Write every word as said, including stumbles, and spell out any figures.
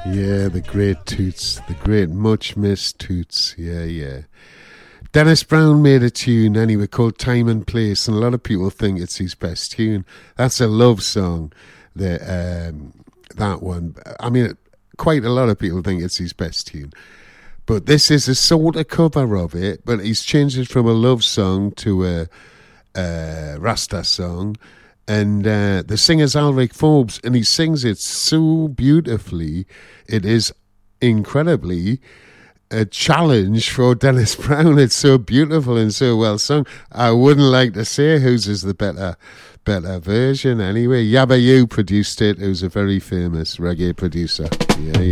Yeah, the great Toots, the great much missed Toots. Yeah, yeah. Dennis Brown made a tune anyway called Time and Place, and a lot of people think it's his best tune. That's a love song, the, um, that one. I mean, quite a lot of people think it's his best tune. But this is a sort of cover of it, but he's changed it from a love song to a, a Rasta song. And uh, the singer's Alric Forbes, and he sings it so beautifully. It is incredibly a challenge for Dennis Brown. It's so beautiful and so well sung. I wouldn't like to say whose is the better better version anyway. Yabba You produced it, who's a very famous reggae producer. Yeah, yeah.